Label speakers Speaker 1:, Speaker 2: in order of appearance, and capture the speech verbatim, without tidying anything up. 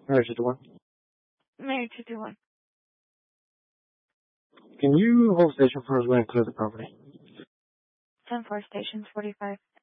Speaker 1: Married to the one.
Speaker 2: Married to the one.
Speaker 1: Can you hold station for us when I clear the property?
Speaker 2: ten four, stations forty-five